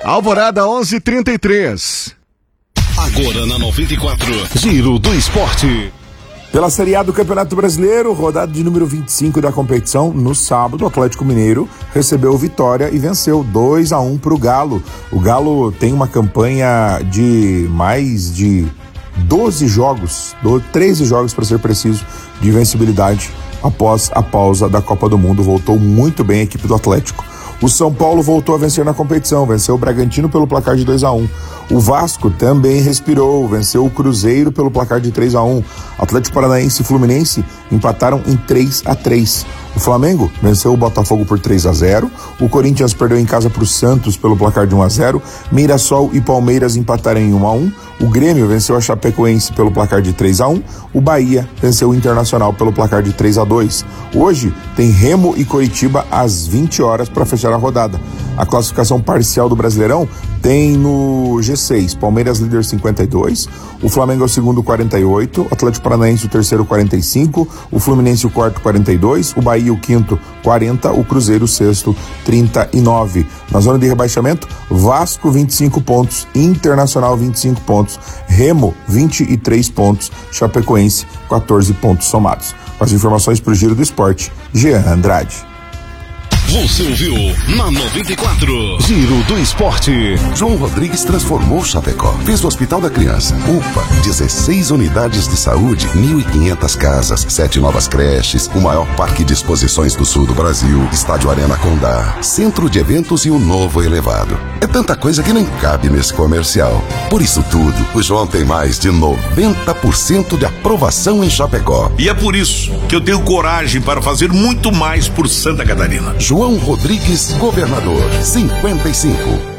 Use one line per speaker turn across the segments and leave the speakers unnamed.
Alvorada 11:33.
Agora na 94, Giro do Esporte.
Pela Série A do Campeonato Brasileiro, rodada de número 25 da competição, no sábado, o Atlético Mineiro recebeu Vitória e venceu 2-1 para o Galo. O Galo tem uma campanha de mais de 12 jogos, 13 jogos para ser preciso, de invencibilidade após a pausa da Copa do Mundo. Voltou muito bem a equipe do Atlético. O São Paulo voltou a vencer na competição, venceu o Bragantino pelo placar de 2-1. O Vasco também respirou, venceu o Cruzeiro pelo placar de 3-1. Atlético Paranaense e Fluminense empataram em 3-3. O Flamengo venceu o Botafogo por 3-0. O Corinthians perdeu em casa para o Santos pelo placar de 1-0. Mirassol e Palmeiras empataram em 1-1. O Grêmio venceu a Chapecoense pelo placar de 3-1. O Bahia venceu o Internacional pelo placar de 3-2. Hoje tem Remo e Coritiba às 20 horas para fechar a rodada. A classificação parcial do Brasileirão tem no G6, Palmeiras líder 52, o Flamengo é o segundo 48, o Atlético Paranaense o terceiro 45, o Fluminense o quarto 42, o Bahia o quinto 40, o Cruzeiro o sexto 39. Na zona de rebaixamento, Vasco 25 pontos, Internacional 25 pontos, Remo 23 pontos, Chapecoense 14 pontos somados. Com as informações para o Giro do Esporte, Jean Andrade.
Você ouviu na 94, Giro do Esporte.
João Rodrigues transformou Chapecó. Fez o Hospital da Criança, UPA, 16 unidades de saúde, 1.500 casas, 7 novas creches, o maior parque de exposições do sul do Brasil, Estádio Arena Condá, centro de eventos e um novo elevado. É tanta coisa que nem cabe nesse comercial. Por isso tudo, o João tem mais de 90% de aprovação em Chapecó.
E é por isso que eu tenho coragem para fazer muito mais por Santa Catarina.
João Rodrigues, governador, 55.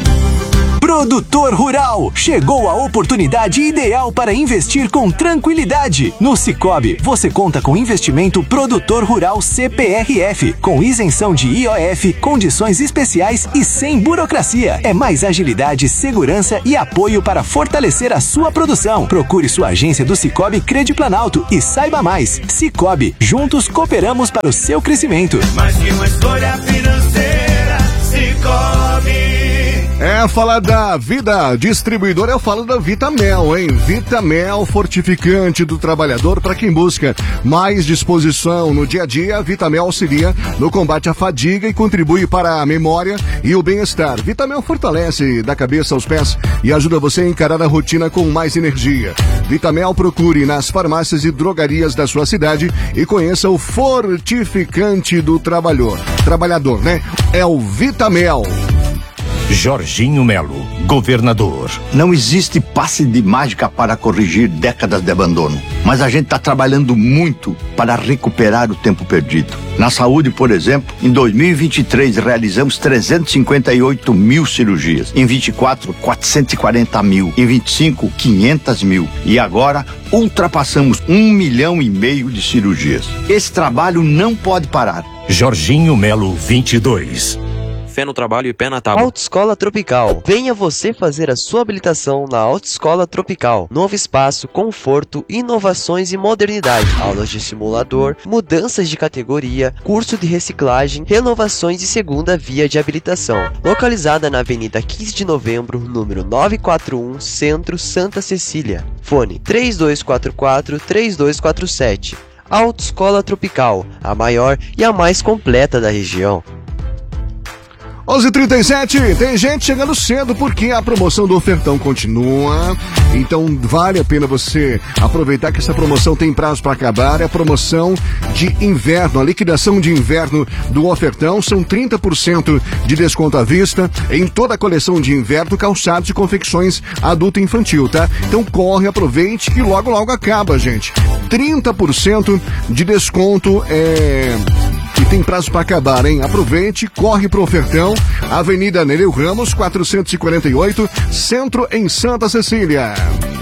Produtor Rural, chegou a oportunidade ideal para investir com tranquilidade. No Sicoob, você conta com investimento Produtor Rural CPRF, com isenção de IOF, condições especiais e sem burocracia. É mais agilidade, segurança e apoio para fortalecer a sua produção. Procure sua agência do Sicoob Credi-Planalto e saiba mais. Sicoob, juntos cooperamos para o seu crescimento.
Mais que uma escolha financeira, Sicoob.
Falar da Vida Distribuidora, eu falo da Vitamel, hein? Vitamel, fortificante do trabalhador para quem busca mais disposição no dia a dia. A Vitamel auxilia no combate à fadiga e contribui para a memória e o bem-estar. Vitamel fortalece da cabeça aos pés e ajuda você a encarar a rotina com mais energia. Vitamel, procure nas farmácias e drogarias da sua cidade e conheça o fortificante do trabalhador, né? É o Vitamel.
Jorginho Melo, governador.
Não existe passe de mágica para corrigir décadas de abandono, mas a gente está trabalhando muito para recuperar o tempo perdido. Na saúde, por exemplo, em 2023 realizamos 358 mil cirurgias, em 24, 440 mil, em 25, 500 mil e agora ultrapassamos 1,5 milhão de cirurgias. Esse trabalho não pode parar.
Jorginho Melo, 22.
Fé no trabalho e pé na tábua. Autoescola Tropical. Venha você fazer a sua habilitação na Autoescola Tropical. Novo espaço, conforto, inovações e modernidade. Aulas de simulador, mudanças de categoria, curso de reciclagem, renovações e segunda via de habilitação. Localizada na Avenida 15 de Novembro, número 941, Centro, Santa Cecília. Fone 3244-3247. Autoescola Tropical, a maior e a mais completa da região.
11:37, tem gente chegando cedo porque a promoção do ofertão continua, então vale a pena você aproveitar que essa promoção tem prazo para acabar. É a promoção de inverno, a liquidação de inverno do ofertão, são 30% de desconto à vista em toda a coleção de inverno, calçados e confecções adulto e infantil, tá? Então corre, aproveite que logo acaba, gente. 30% de desconto e tem prazo para acabar, hein? Aproveite, corre pro ofertão. Avenida Nereu Ramos, 448, Centro, em Santa Cecília.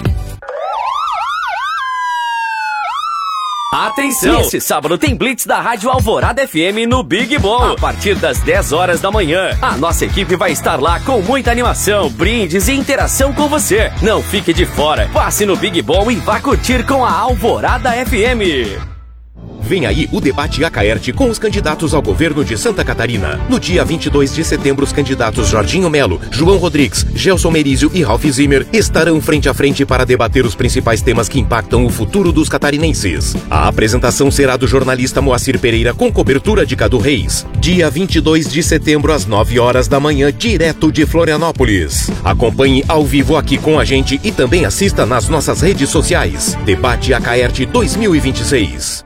Atenção! Esse sábado tem Blitz da Rádio Alvorada FM no Big Bom, a partir das 10 horas da manhã. A nossa equipe vai estar lá com muita animação, brindes e interação com você. Não fique de fora, passe no Big Bom e vá curtir com a Alvorada FM.
Vem aí o debate Acaerte com os candidatos ao governo de Santa Catarina. No dia 22 de setembro, os candidatos Jorginho Melo, João Rodrigues, Gelson Merizio e Ralph Zimmer estarão frente a frente para debater os principais temas que impactam o futuro dos catarinenses. A apresentação será do jornalista Moacir Pereira com cobertura de Cadu Reis. Dia 22 de setembro, às 9 horas da manhã, direto de Florianópolis. Acompanhe ao vivo aqui com a gente e também assista nas nossas redes sociais. Debate Acaerte 2026.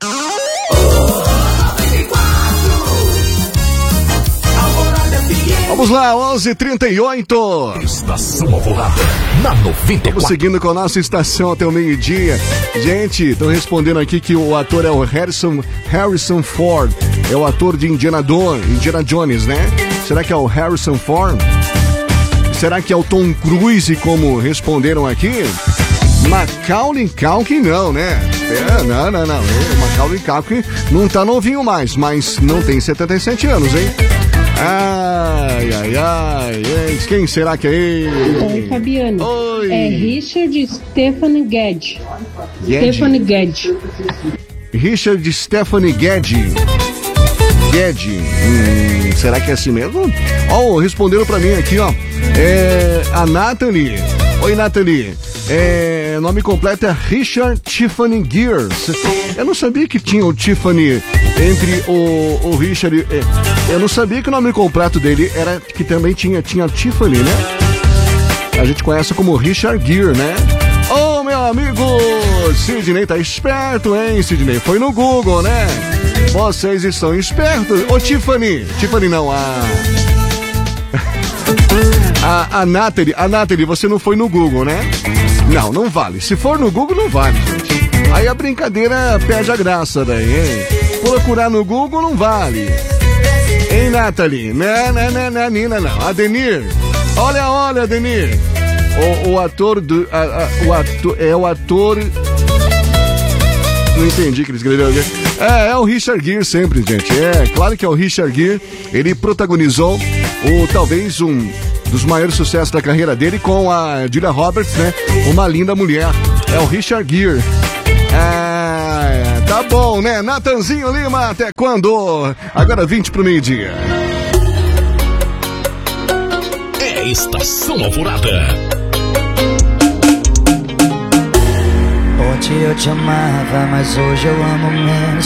Vamos lá, 11h38.
Estação Alvorada, na 94.
Vamos seguindo com a nossa estação até o meio-dia. Gente, estão respondendo aqui que o ator é o Harrison Ford. É o ator de Indiana Jones, né? Será que é o Harrison Ford? Será que é o Tom Cruise, como responderam aqui? Macaulay Culkin não, né? Não. Macaulay Culkin não tá novinho mais, mas não tem 77 anos, hein? Ai. Quem será que é ele?
Oi, Fabiano.
Oi.
É Richard Stephanie Gedge.
Richard Stephanie Gedge. Será que é assim mesmo? Responderam pra mim aqui, ó. A Nathalie. Oi, Nathalie. Nome completo é Richard Tiffany Gears. Eu não sabia que tinha o Tiffany entre o Richard. Eu não sabia que o nome completo dele era que também tinha Tiffany, né? A gente conhece como Richard Gere, né? Meu amigo Sidney tá esperto, hein, Sidney? Foi no Google, né? Vocês estão espertos. Tiffany não, a Nathalie, você não foi no Google, né? Não vale. Se for no Google, não vale, gente. Aí a brincadeira perde a graça daí, hein? Procurar no Google não vale. Hein, Nathalie? Não, Nina, não. Adenir. Olha, Adenir. O ator do... o ator... Não entendi o que ele escreveu aqui. É o Richard Gere sempre, gente. Claro que é o Richard Gere. Ele protagonizou talvez um dos maiores sucessos da carreira dele com a Julia Roberts, né? Uma linda mulher. É o Richard Gere. Tá bom, né? Natanzinho Lima, até quando? Agora 20 pro meio-dia.
Estação Alvorada.
Ontem eu te amava, mas hoje eu amo menos.